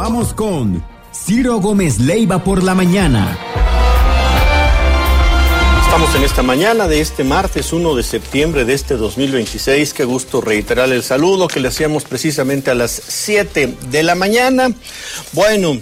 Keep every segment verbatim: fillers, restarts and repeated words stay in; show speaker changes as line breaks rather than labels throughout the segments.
Continuamos con Ciro Gómez Leiva por la mañana.
Estamos en esta mañana de este martes uno de septiembre de este dos mil veintiséis. Qué gusto reiterar el saludo que le hacíamos precisamente a las siete de la mañana. Bueno,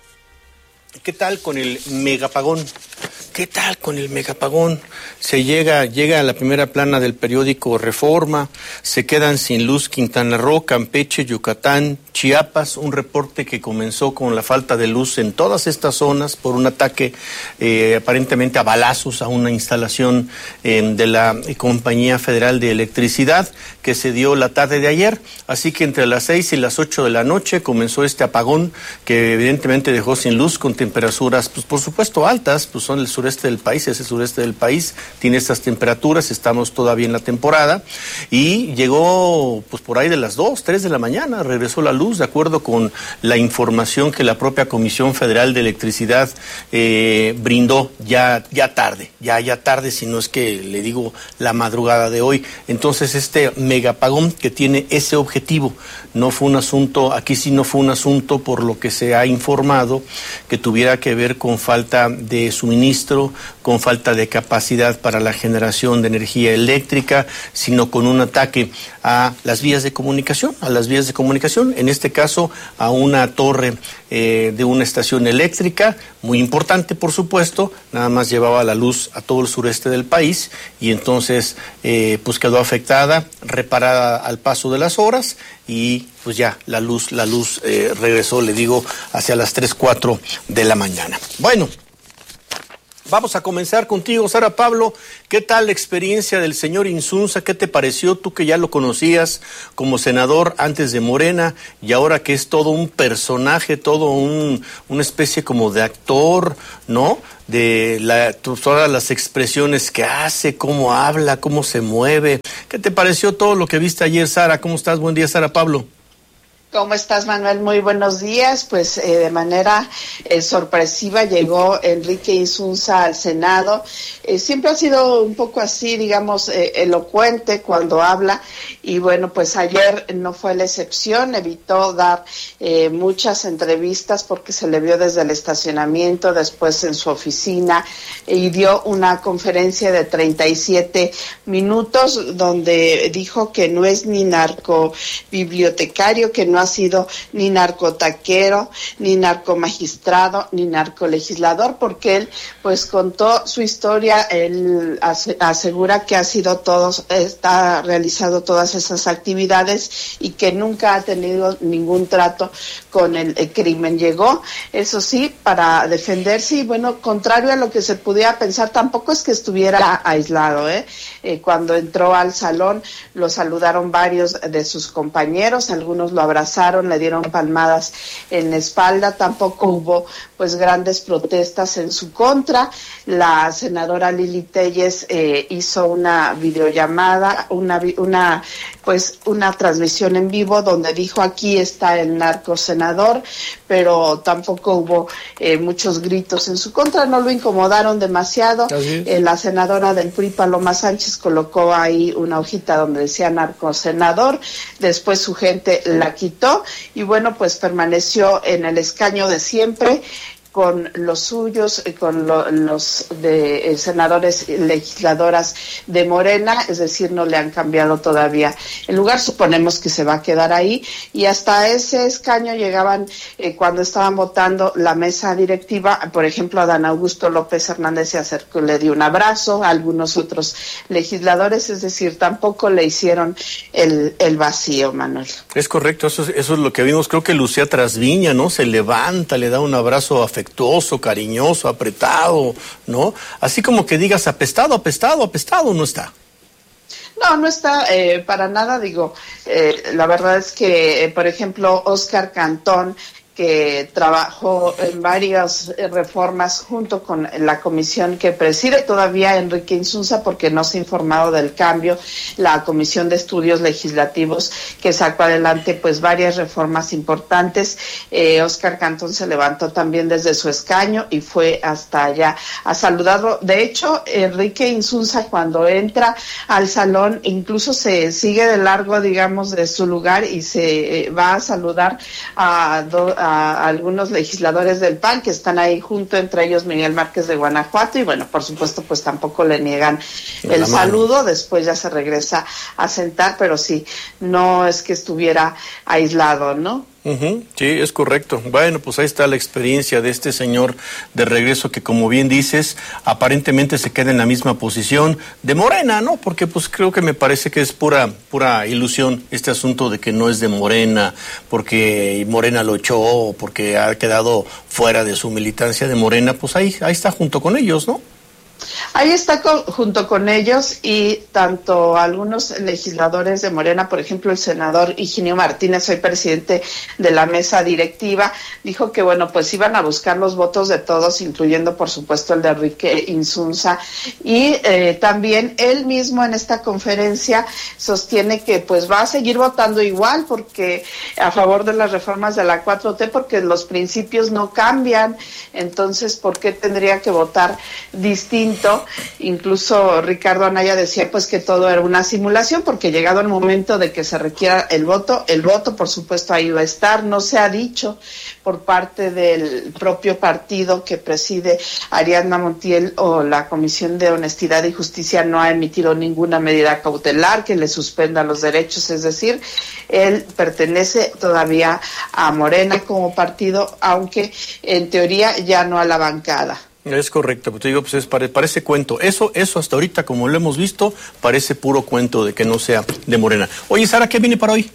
¿qué tal con el megapagón? ¿Qué tal con el megapagón? Se llega, llega a la primera plana del periódico Reforma, se quedan sin luz Quintana Roo, Campeche, Yucatán, Chiapas, un reporte que comenzó con la falta de luz en todas estas zonas por un ataque eh, aparentemente a balazos a una instalación eh, de la Compañía Federal de Electricidad que se dio la tarde de ayer. Así que entre las seis y las ocho de la noche comenzó este apagón que evidentemente dejó sin luz con temperaturas, pues por supuesto altas, pues son el sureste del país, ese sureste del país tiene estas temperaturas, estamos todavía en la temporada y llegó pues por ahí de las dos, tres de la mañana, regresó la luz de acuerdo con la información que la propia Comisión Federal de Electricidad eh, brindó ya, ya tarde, ya, ya tarde, si no es que le digo la madrugada de hoy. Entonces este megapagón que tiene ese objetivo, no fue un asunto, aquí sí no fue un asunto por lo que se ha informado que tuviera que ver con falta de suministro, con falta de capacidad para la generación de energía eléctrica, sino con un ataque a las vías de comunicación, a las vías de comunicación, en este caso a una torre eh, de una estación eléctrica, muy importante por supuesto, nada más llevaba la luz a todo el sureste del país y entonces eh, pues quedó afectada, reparada al paso de las horas y pues ya la luz, la luz eh, regresó, le digo, hacia las tres, cuatro de la mañana. Bueno, vamos a comenzar contigo, Sara Pablo. ¿Qué tal la experiencia del señor Insunza? ¿Qué te pareció tú que ya lo conocías como senador antes de Morena y ahora que es todo un personaje, todo un una especie como de actor, ¿no? De la, todas las expresiones que hace, cómo habla, cómo se mueve. ¿Qué te pareció todo lo que viste ayer, Sara? ¿Cómo estás? Buen día, Sara Pablo.
¿Cómo estás, Manuel? Muy buenos días. Pues eh, de manera eh, sorpresiva llegó Enrique Insunza al Senado. Eh, siempre ha sido un poco así, digamos, eh, elocuente cuando habla y bueno, pues ayer no fue la excepción. Evitó dar eh, muchas entrevistas porque se le vio desde el estacionamiento, después en su oficina y dio una conferencia de treinta y siete minutos donde dijo que no es ni narcobibliotecario, que no ha sido ni narcotaquero, ni narcomagistrado, ni narcolegislador, porque él pues contó su historia. Él asegura que ha sido todos, está realizado todas esas actividades y que nunca ha tenido ningún trato con el, el crimen. Llegó, eso sí, para defenderse y bueno, contrario a lo que se pudiera pensar, tampoco es que estuviera aislado, ¿eh? Eh, cuando entró al salón lo saludaron varios de sus compañeros, algunos lo abrazaron, le dieron palmadas en la espalda, tampoco hubo pues grandes protestas en su contra. La senadora Lili Telles eh, hizo una videollamada, una una pues una transmisión en vivo donde dijo aquí está el narcosenador, pero tampoco hubo eh, muchos gritos en su contra, no lo incomodaron demasiado. Eh, la senadora del P R I, Paloma Sánchez, colocó ahí una hojita donde decía narcosenador, después su gente la quitó y bueno, pues permaneció en el escaño de siempre con los suyos, con lo, los de eh, senadores y legisladoras de Morena, es decir, no le han cambiado todavía el lugar, suponemos que se va a quedar ahí, y hasta ese escaño llegaban eh, cuando estaban votando la mesa directiva, por ejemplo, Adán Augusto López Hernández se acercó, le dio un abrazo, a algunos otros legisladores, es decir, tampoco le hicieron el, el vacío, Manuel.
Es correcto, eso es, eso es lo que vimos, creo que Lucía Trasviña, ¿no? Se levanta, le da un abrazo afectuoso, cariñoso, apretado, ¿no? Así como que digas apestado, apestado, apestado, no está.
No, no está eh, para nada, digo, eh, la verdad es que, eh, por ejemplo, Óscar Cantón, que trabajó en varias reformas junto con la comisión que preside todavía Enrique Insunza, porque no se ha informado del cambio, la Comisión de Estudios Legislativos, que sacó adelante pues varias reformas importantes. Eh, Óscar Cantón se levantó también desde su escaño y fue hasta allá a saludarlo. De hecho, Enrique Insunza cuando entra al salón incluso se sigue de largo, digamos, de su lugar y se eh, va a saludar a, do, a a algunos legisladores del P A N que están ahí junto, entre ellos Miguel Márquez de Guanajuato, y bueno, por supuesto, pues tampoco le niegan el saludo, después ya se regresa a sentar, pero sí, no es que estuviera aislado, ¿no?
Uh-huh. Sí, es correcto. Bueno, pues ahí está la experiencia de este señor de regreso que, como bien dices, aparentemente se queda en la misma posición de Morena, ¿no? Porque pues creo que me parece que es pura pura ilusión este asunto de que no es de Morena, porque Morena lo echó o porque ha quedado fuera de su militancia de Morena, pues ahí, ahí está junto con ellos, ¿no?
Ahí está con, junto con ellos, y tanto algunos legisladores de Morena, por ejemplo, el senador Higinio Martínez, hoy presidente de la mesa directiva, dijo que, bueno, pues iban a buscar los votos de todos, incluyendo, por supuesto, el de Enrique Insunza, y eh, también él mismo en esta conferencia sostiene que, pues, va a seguir votando igual, porque a favor de las reformas de la cuatro T, porque los principios no cambian, entonces, ¿por qué tendría que votar distinto? Incluso Ricardo Anaya decía pues que todo era una simulación, porque llegado el momento de que se requiera el voto, el voto por supuesto ahí va a estar. No se ha dicho por parte del propio partido que preside Ariadna Montiel o la Comisión de Honestidad y Justicia no ha emitido ninguna medida cautelar que le suspenda los derechos, es decir, él pertenece todavía a Morena como partido, aunque en teoría ya no a la bancada.
Es correcto, pues te digo, pues es, pare, parece cuento. Eso, eso hasta ahorita, como lo hemos visto, parece puro cuento de que no sea de Morena. Oye, Sara, ¿qué viene para hoy?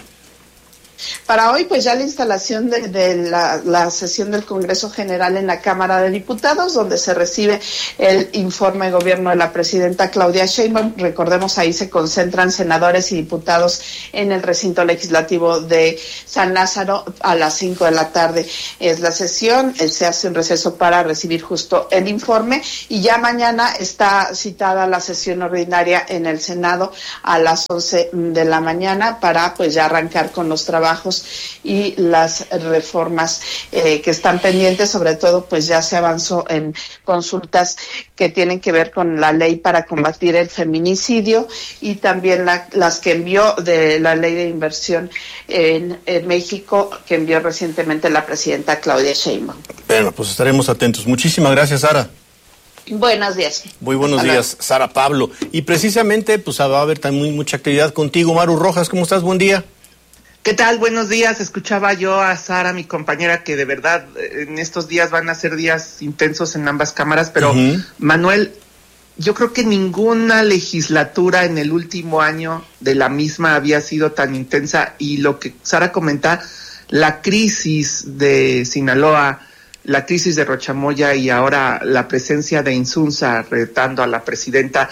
Para hoy, pues ya la instalación de, de la, la sesión del Congreso General en la Cámara de Diputados, donde se recibe el informe de gobierno de la presidenta Claudia Sheinbaum. Recordemos, ahí se concentran senadores y diputados en el recinto legislativo de San Lázaro. A las cinco de la tarde es la sesión, se hace un receso para recibir justo el informe, y ya mañana está citada la sesión ordinaria en el Senado a las once de la mañana para pues ya arrancar con los trabajos y las reformas eh, que están pendientes. Sobre todo pues ya se avanzó en consultas que tienen que ver con la ley para combatir el feminicidio, y también la, las que envió de la ley de inversión en, en México, que envió recientemente la presidenta Claudia Sheinbaum.
Bueno, pues estaremos atentos. Muchísimas gracias, Sara.
Buenos días.
Muy buenos
Hasta
días, luego. Sara Pablo. Y precisamente pues va a haber también mucha actividad contigo, Maru Rojas. ¿Cómo estás? Buen día.
¿Qué tal? Buenos días. Escuchaba yo a Sara, mi compañera, que de verdad en estos días van a ser días intensos en ambas cámaras, pero uh-huh. Manuel, yo creo que ninguna legislatura en el último año de la misma había sido tan intensa, y lo que Sara comenta, la crisis de Sinaloa, la crisis de Rochamoya y ahora la presencia de Insunza retando a la presidenta,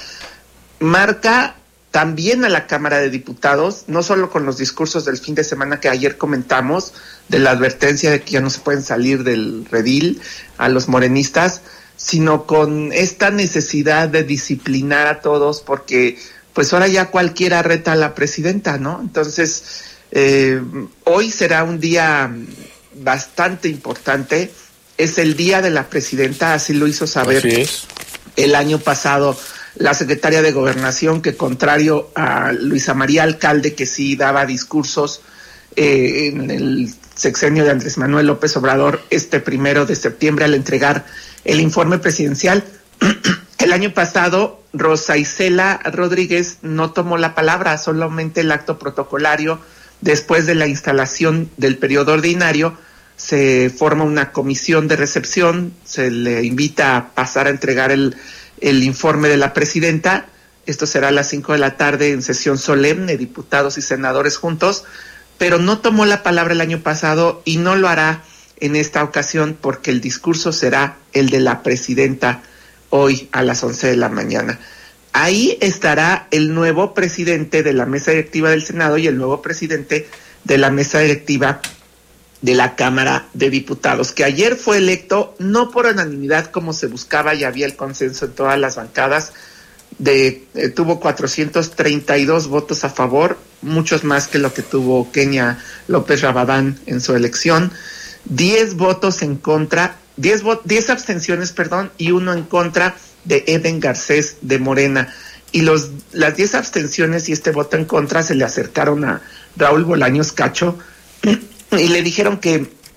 marca también a la Cámara de Diputados, no solo con los discursos del fin de semana que ayer comentamos, de la advertencia de que ya no se pueden salir del redil a los morenistas, sino con esta necesidad de disciplinar a todos, porque pues ahora ya cualquiera reta a la presidenta, ¿no? Entonces, eh, hoy será un día bastante importante, es el día de la presidenta, así lo hizo saber el año pasado la secretaria de Gobernación, que contrario a Luisa María Alcalde, que sí daba discursos eh, en el sexenio de Andrés Manuel López Obrador, este primero de septiembre, al entregar el informe presidencial, el año pasado Rosa Isela Rodríguez no tomó la palabra, solamente el acto protocolario. Después de la instalación del periodo ordinario, se forma una comisión de recepción, se le invita a pasar a entregar el el informe de la presidenta. Esto será a las cinco de la tarde en sesión solemne, diputados y senadores juntos, pero no tomó la palabra el año pasado y no lo hará en esta ocasión, porque el discurso será el de la presidenta hoy a las once de la mañana. Ahí estará el nuevo presidente de la mesa directiva del Senado y el nuevo presidente de la mesa directiva de la Cámara de Diputados, que ayer fue electo no por unanimidad como se buscaba, y había el consenso en todas las bancadas, de eh, tuvo cuatrocientos treinta y dos votos a favor, muchos más que lo que tuvo Kenia López Rabadán en su elección, diez votos en contra, diez, vo- diez abstenciones, perdón, y uno en contra de Eden Garcés de Morena. Y los las diez abstenciones y este voto en contra se le acercaron a Raúl Bolaños Cacho y le dijeron que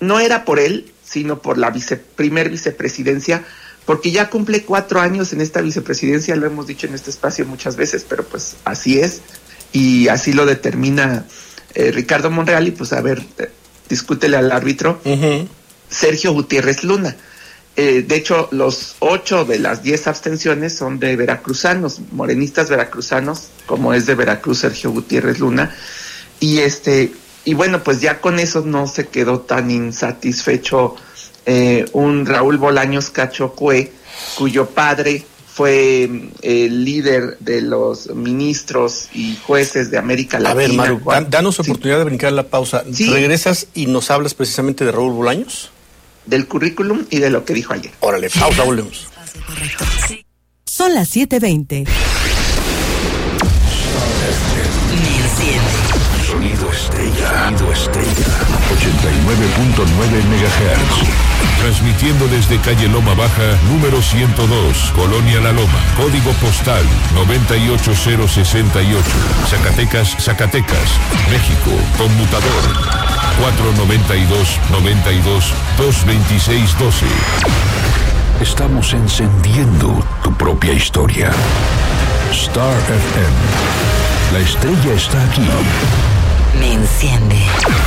no era por él, sino por la vice, primer vicepresidencia, porque ya cumple cuatro años en esta vicepresidencia, lo hemos dicho en este espacio muchas veces, pero pues así es, y así lo determina eh, Ricardo Monreal, y pues a ver, eh, discútele al árbitro, uh-huh. Sergio Gutiérrez Luna. Eh, de hecho, los ocho de las diez abstenciones son de veracruzanos, morenistas veracruzanos, como es de Veracruz Sergio Gutiérrez Luna, y este, y bueno, pues ya con eso no se quedó tan insatisfecho eh, un Raúl Bolaños Cacho Cue, cuyo padre fue eh, el líder de los ministros y jueces de América Latina.
A ver, Maru, Juan, danos oportunidad sí. de brincar la pausa.
Sí.
¿Regresas y nos hablas precisamente de Raúl Bolaños?
Del currículum y de lo que dijo ayer.
Órale, pausa, volvemos.
Son las siete veinte.
Sonido Estrella. Sonido Estrella. ochenta y nueve punto nueve megahertz. Transmitiendo desde calle Loma Baja, número ciento dos, Colonia La Loma. Código postal noventa y ocho cero sesenta y ocho. Zacatecas, Zacatecas, México. Conmutador cuatro noventa y dos, noventa y dos, dos veintiséis doce. Estamos encendiendo tu propia historia. Star F M. La estrella está aquí.
Me enciende.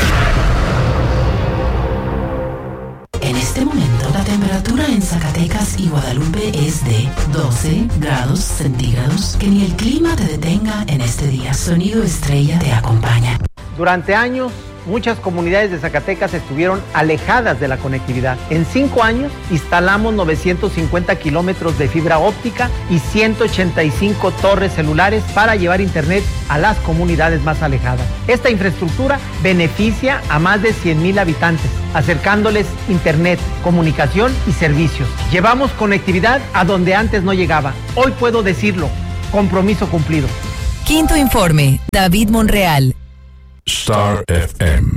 En este momento, la temperatura en Zacatecas y Guadalupe es de doce grados centígrados. Que ni el clima te detenga en este día. Sonido Estrella te acompaña.
Durante años, muchas comunidades de Zacatecas estuvieron alejadas de la conectividad. En cinco años instalamos novecientos cincuenta kilómetros de fibra óptica y ciento ochenta y cinco torres celulares para llevar internet a las comunidades más alejadas. Esta infraestructura beneficia a más de cien mil habitantes, acercándoles internet, comunicación y servicios. Llevamos conectividad a donde antes no llegaba. Hoy puedo decirlo, compromiso cumplido.
Quinto informe, David Monreal.
Star F M.